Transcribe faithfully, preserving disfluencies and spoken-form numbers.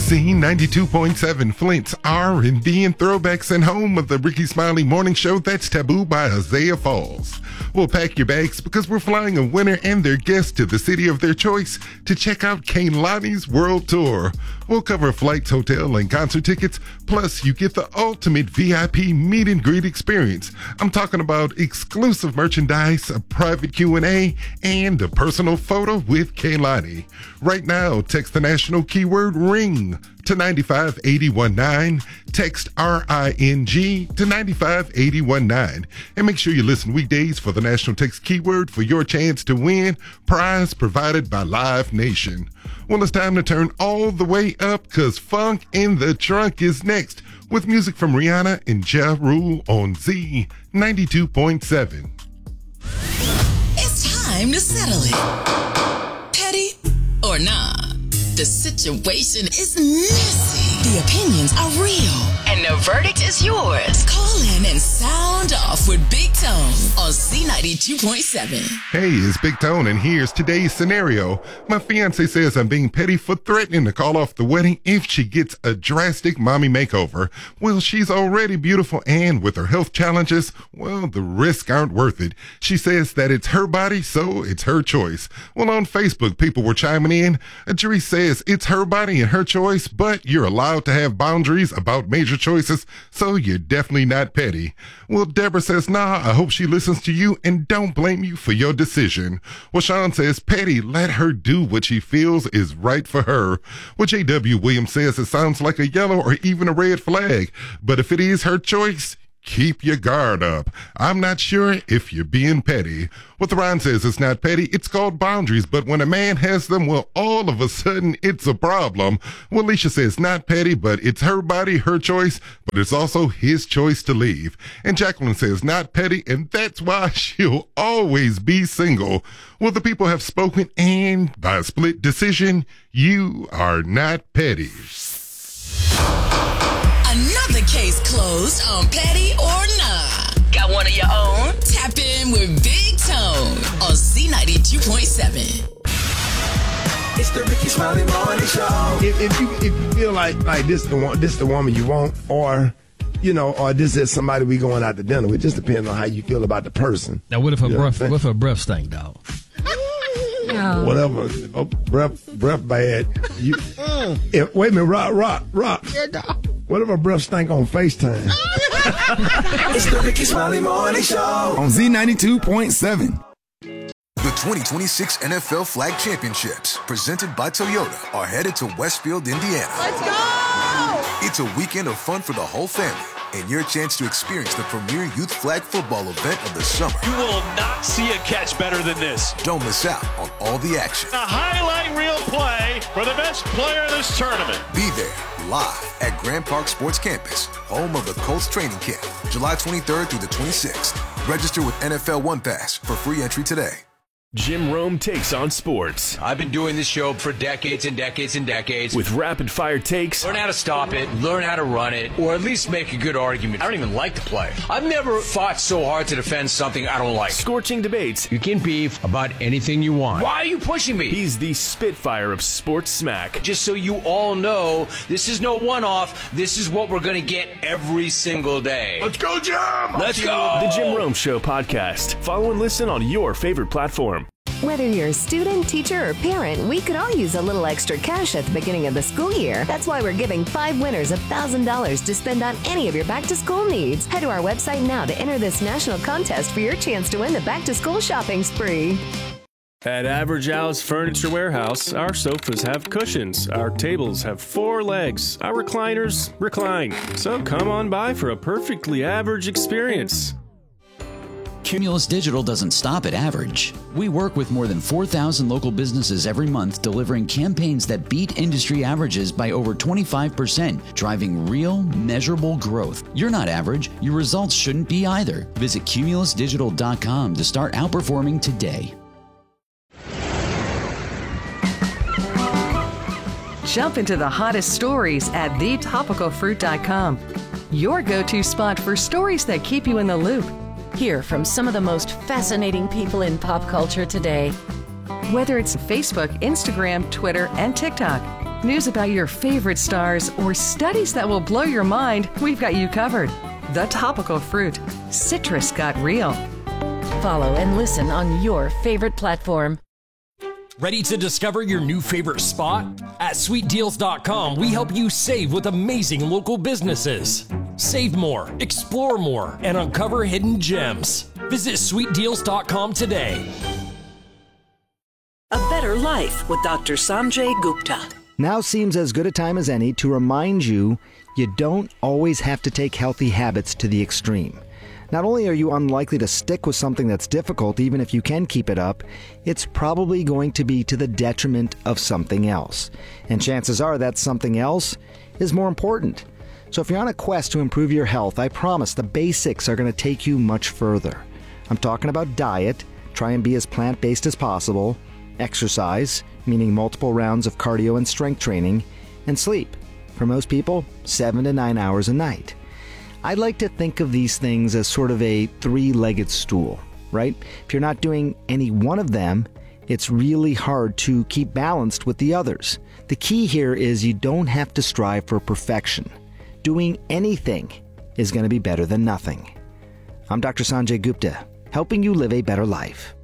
Z ninety-two point seven, Flint's R and B and throwbacks, and home of the Ricky Smiley Morning Show. That's Taboo by Isaiah Falls. Well, pack your bags because we're flying a winner and their guests to the city of their choice to check out Kehlani's World Tour. We'll cover flights, hotel, and concert tickets. Plus, you get the ultimate V I P meet and greet experience. I'm talking about exclusive merchandise, a private Q and A, and a personal photo with Kehlani. Right now, text the national keyword RING to nine five eight one nine. Text R I N G to nine five eight one nine. And make sure you listen weekdays for the national text keyword for your chance to win. Prize provided by Live Nation. Well, it's time to turn all the way up because Funk in the Trunk is next with music from Rihanna and Ja Rule on Z ninety-two point seven. It's time to settle it. Petty or nah, the situation is messy. The opinions are real. And the verdict is yours. Call in and sound off with Big Tone on Z ninety-two point seven. Hey, it's Big Tone, and here's today's scenario. My fiance says I'm being petty for threatening to call off the wedding if she gets a drastic mommy makeover. Well, she's already beautiful, and with her health challenges, well, the risks aren't worth it. She says that it's her body, so it's her choice. Well, on Facebook, people were chiming in. Adri says it's her body and her choice, but you're allowed to have boundaries about major choices, so you're definitely not petty. Well, Deborah says, nah, I hope she listens to you and don't blame you for your decision. Well, Sean says, petty, let her do what she feels is right for her. Well, J W Williams says it sounds like a yellow or even a red flag, but if it is her choice, keep your guard up. I'm not sure if you're being petty. Well, Theron says it's not petty, it's called boundaries, but when a man has them, well, all of a sudden, it's a problem. Well, Alicia says not petty, but it's her body, her choice, but it's also his choice to leave. And Jacqueline says not petty, and that's why she'll always be single. Well, the people have spoken, and by a split decision, you are not petty. Another case closed on Petty or Nah. Got one of your own? Tap in with Big Tone on Z ninety-two point seven. It's the Ricky Smiley Morning Show. If, if you if you feel like like this the one this the woman you want, or you know, or this is somebody we going out to dinner with, just depends on how you feel about the person. Now, what if her You know breath? what I'm What if her breath stank, dog? No. Whatever, oh, breath breath bad. You if, wait a minute, rock rock rock. Yeah, dog. What if her breath stank on FaceTime? It's the Ricky Smiley Morning Show on Z ninety-two point seven. The twenty twenty-six N F L Flag Championships, presented by Toyota, are headed to Westfield, Indiana. Let's go! It's a weekend of fun for the whole family and your chance to experience the premier youth flag football event of the summer. You will not see a catch better than this. Don't miss out on all the action. A highlight reel play for the best player of this tournament. Be there live at Grand Park Sports Campus, home of the Colts training camp, July twenty-third through the twenty-sixth. Register with N F L One Pass for free entry today. Jim Rome takes on sports. I've been doing this show for decades and decades and decades. With rapid-fire takes. Learn how to stop it, learn how to run it, or at least make a good argument. I don't even like the play. I've never fought so hard to defend something I don't like. Scorching debates. You can beef about anything you want. Why are you pushing me? He's the Spitfire of sports smack. Just so you all know, this is no one-off. This is what we're going to get every single day. Let's go, Jim! Let's go! The Jim Rome Show podcast. Follow and listen on your favorite platform. Whether you're a student, teacher, or parent, we could all use a little extra cash at the beginning of the school year. That's why we're giving five winners one thousand dollars to spend on any of your back-to-school needs. Head to our website now to enter this national contest for your chance to win the back-to-school shopping spree. At Average Al's Furniture Warehouse, our sofas have cushions, our tables have four legs, our recliners recline. So come on by for a perfectly average experience. Cumulus Digital doesn't stop at average. We work with more than four thousand local businesses every month, delivering campaigns that beat industry averages by over twenty-five percent, driving real, measurable growth. You're not average. Your results shouldn't be either. Visit cumulus digital dot com to start outperforming today. Jump into the hottest stories at the topical fruit dot com. Your go-to spot for stories that keep you in the loop. Hear from some of the most fascinating people in pop culture today. Whether it's Facebook, Instagram, Twitter, and TikTok, News about your favorite stars, or studies that will blow your mind, we've got you covered. The Topical Fruit. Citrus got real. Follow and listen on your favorite platform. Ready to discover your new favorite spot? At sweet deals dot com, we help you save with amazing local businesses. Save more, explore more, and uncover hidden gems. Visit sweet deals dot com today. A better life with Doctor Sanjay Gupta. Now seems as good a time as any to remind you you don't always have to take healthy habits to the extreme. Not only are you unlikely to stick with something that's difficult, even if you can keep it up, it's probably going to be to the detriment of something else. And chances are that something else is more important. So if you're on a quest to improve your health, I promise the basics are going to take you much further. I'm talking about diet, try and be as plant-based as possible, exercise, meaning multiple rounds of cardio and strength training, and sleep. For most people, seven to nine hours a night. I like to think of these things as sort of a three-legged stool, right? If you're not doing any one of them, it's really hard to keep balanced with the others. The key here is you don't have to strive for perfection. Doing anything is going to be better than nothing. I'm Doctor Sanjay Gupta, helping you live a better life.